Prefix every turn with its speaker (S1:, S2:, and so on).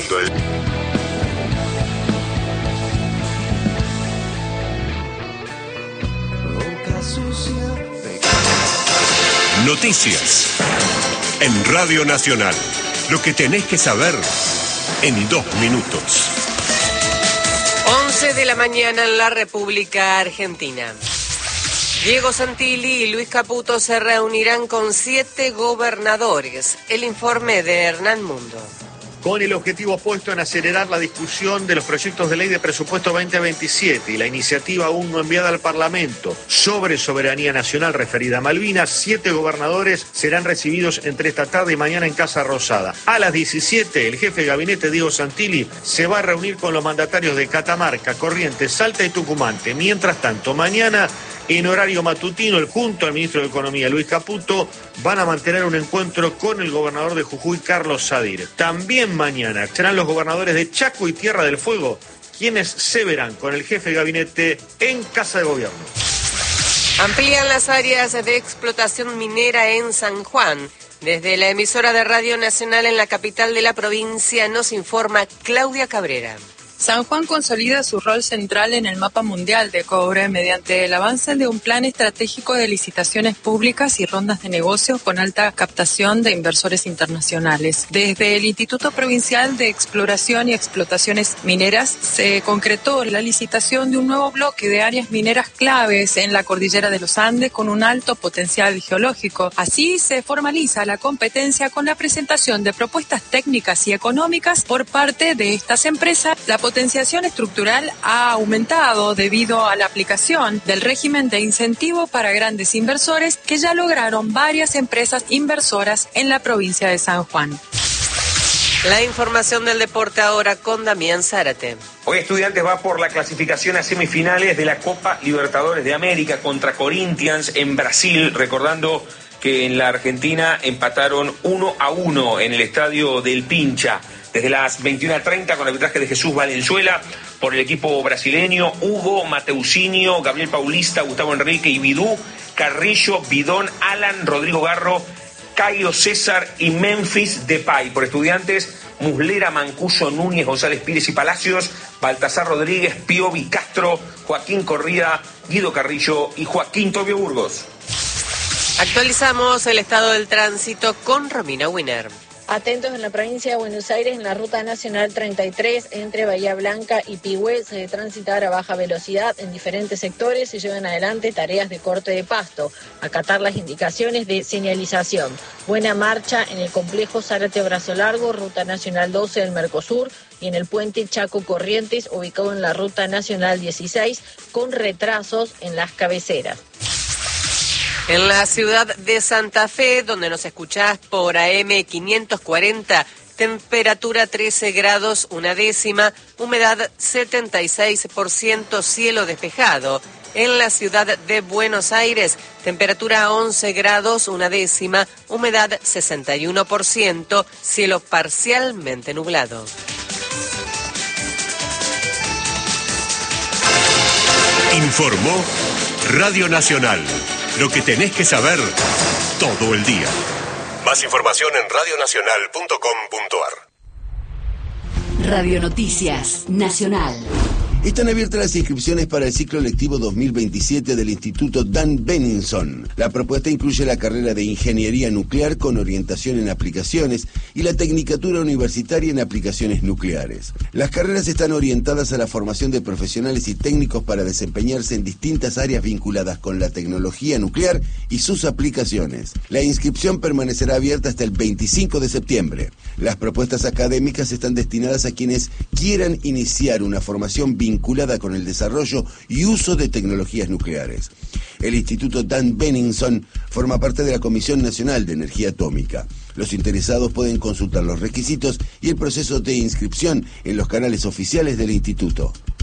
S1: mundo.
S2: Noticias en Radio Nacional. Lo que tenés que saber en 2 minutos.
S3: 11 de la mañana en la República Argentina. Diego Santilli y Luis Caputo se reunirán con 7 gobernadores. El informe de Hernán Mundo.
S4: Con el objetivo puesto en acelerar la discusión de los proyectos de ley de presupuesto 2027 y la iniciativa aún no enviada al Parlamento sobre soberanía nacional referida a Malvinas, 7 gobernadores serán recibidos entre esta tarde y mañana en Casa Rosada. A las 17, el jefe de gabinete Diego Santilli se va a reunir con los mandatarios de Catamarca, Corrientes, Salta y Tucumán. Mientras tanto, mañana, en horario matutino, junto al ministro de Economía, Luis Caputo, van a mantener un encuentro con el gobernador de Jujuy, Carlos Sadir. También mañana serán los gobernadores de Chaco y Tierra del Fuego quienes se verán con el jefe de gabinete en Casa de Gobierno.
S3: Amplían las áreas de explotación minera en San Juan. Desde la emisora de Radio Nacional en la capital de la provincia nos informa Claudia Cabrera.
S5: San Juan consolida su rol central en el mapa mundial de cobre mediante el avance de un plan estratégico de licitaciones públicas y rondas de negocios con alta captación de inversores internacionales. Desde el Instituto Provincial de Exploración y Explotaciones Mineras se concretó la licitación de un nuevo bloque de áreas mineras claves en la cordillera de los Andes con un alto potencial geológico. Así se formaliza la competencia con la presentación de propuestas técnicas y económicas por parte de estas empresas. La potenciación estructural ha aumentado debido a la aplicación del régimen de incentivo para grandes inversores que ya lograron varias empresas inversoras en la provincia de San Juan.
S3: La información del deporte ahora con Damián Zárate.
S6: Hoy Estudiantes va por la clasificación a semifinales de la Copa Libertadores de América contra Corinthians en Brasil, recordando que en la Argentina empataron 1-1 en el estadio del Pincha. Desde las 21:30 con arbitraje de Jesús Valenzuela por el equipo brasileño, Hugo, Mateusinho, Gabriel Paulista, Gustavo Enrique y Bidú, Carrillo, Bidón, Alan, Rodrigo Garro, Caio César y Memphis Depay. Por Estudiantes, Muslera, Mancuso, Núñez, González Pires y Palacios, Baltasar Rodríguez, Piovi Castro, Joaquín Corrida, Guido Carrillo y Joaquín Tobio Burgos.
S3: Actualizamos el estado del tránsito con Romina Winer.
S7: Atentos en la provincia de Buenos Aires, en la ruta nacional 33, entre Bahía Blanca y Pigüé, se debe transitar a baja velocidad en diferentes sectores. Se llevan adelante tareas de corte de pasto, acatar las indicaciones de señalización. Buena marcha en el complejo Zárate Brazo Largo, ruta nacional 12 del Mercosur, y en el puente Chaco Corrientes, ubicado en la ruta nacional 16, con retrasos en las cabeceras.
S3: En la ciudad de Santa Fe, donde nos escuchás por AM 540, temperatura 13 grados, 1/10, humedad 76%, cielo despejado. En la ciudad de Buenos Aires, temperatura 11 grados, 1/10, humedad 61%, cielo parcialmente nublado.
S2: Informó Radio Nacional. Lo que tenés que saber todo el día. Más información en radionacional.com.ar.
S8: Radio Noticias Nacional.
S9: Están abiertas las inscripciones para el ciclo lectivo 2027 del Instituto Dan Benningson. La propuesta incluye la carrera de Ingeniería Nuclear con orientación en aplicaciones y la Tecnicatura Universitaria en Aplicaciones Nucleares. Las carreras están orientadas a la formación de profesionales y técnicos para desempeñarse en distintas áreas vinculadas con la tecnología nuclear y sus aplicaciones. La inscripción permanecerá abierta hasta el 25 de septiembre. Las propuestas académicas están destinadas a quienes quieran iniciar una formación vinculada con el desarrollo y uso de tecnologías nucleares. El Instituto Dan Benningson forma parte de la Comisión Nacional de Energía Atómica. Los interesados pueden consultar los requisitos y el proceso de inscripción en los canales oficiales del instituto.